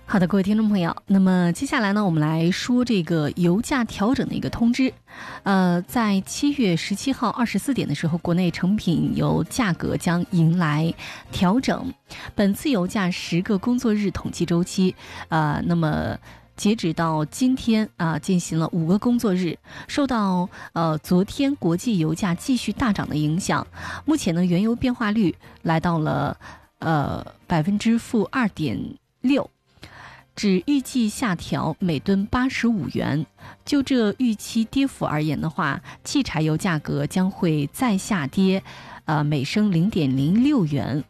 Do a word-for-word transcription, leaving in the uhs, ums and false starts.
好的，各位听众朋友，那么接下来呢，我们来说这个油价调整的一个通知。呃，在七月十七号二十四点的时候，国内成品油价格将迎来调整。本次油价十个工作日统计周期，呃，那么截止到今天啊、呃，进行了五个工作日，受到呃昨天国际油价继续大涨的影响，目前呢，原油变化率来到了呃百分之负二点六。只预计下调每吨八十五元。就这预期跌幅而言的话，汽柴油价格将会再下跌，呃，每升零点零六元，